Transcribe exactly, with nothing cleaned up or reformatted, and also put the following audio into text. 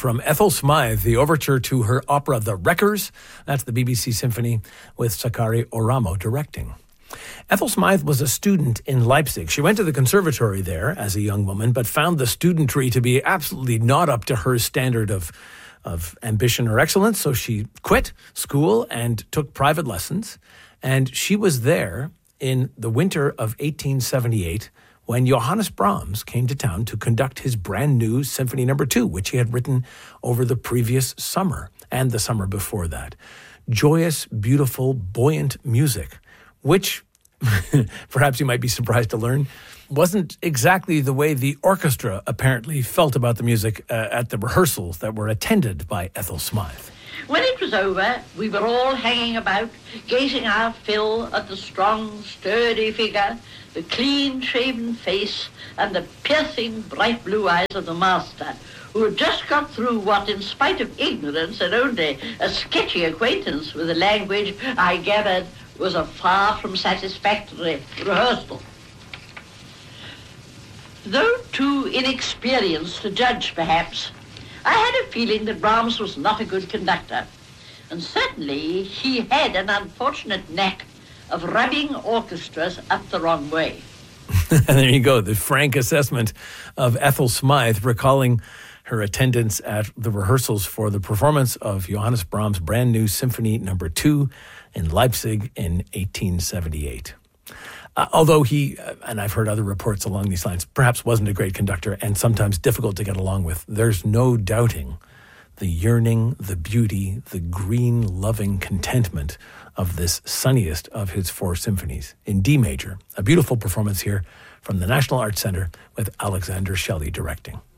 from Ethel Smythe, the overture to her opera The Wreckers. That's the B B C Symphony with Sakari Oramo directing. Ethel Smythe was a student in Leipzig. She went to the conservatory there as a young woman, but found the studentry to be absolutely not up to her standard of, of ambition or excellence. So she quit school and took private lessons. And she was there in the winter of eighteen seventy-eight when Johannes Brahms came to town to conduct his brand new Symphony Number Two, which he had written over the previous summer and the summer before that. Joyous, beautiful, buoyant music, which, perhaps you might be surprised to learn, wasn't exactly the way the orchestra apparently felt about the music uh, at the rehearsals that were attended by Ethel Smythe. When it was over, we were all hanging about, gazing our fill at the strong, sturdy figure, the clean-shaven face, and the piercing, bright blue eyes of the master, who had just got through what, in spite of ignorance and only a sketchy acquaintance with the language, I gathered was a far from satisfactory rehearsal. Though too inexperienced to judge, perhaps, I had a feeling that Brahms was not a good conductor, and certainly he had an unfortunate knack of rubbing orchestras up the wrong way. There you go, the frank assessment of Ethel Smythe, recalling her attendance at the rehearsals for the performance of Johannes Brahms' brand new Symphony Number Two in Leipzig in eighteen seventy-eight. Uh, although he, uh, and I've heard other reports along these lines, perhaps wasn't a great conductor and sometimes difficult to get along with, there's no doubting the yearning, the beauty, the green, loving contentment of this sunniest of his four symphonies in D major. A beautiful performance here from the National Arts Centre with Alexander Shelley directing.